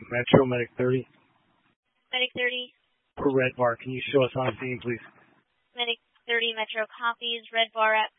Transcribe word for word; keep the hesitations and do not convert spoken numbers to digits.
Metro, Medic thirty. Medic thirty. For Red Bar, can you show us on scene, please? Medic thirty, Metro copies. Red Bar at